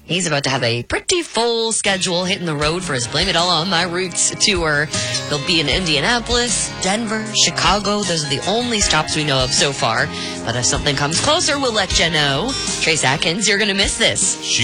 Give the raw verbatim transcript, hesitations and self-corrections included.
He's about to have a pretty full schedule hitting the road for his Blame It All on My Roots tour. He'll be in Indianapolis, Denver, Chicago. Those are the only stops we know of so far. But if something comes closer, we'll let you know. Trace Atkins, you're going to miss this. She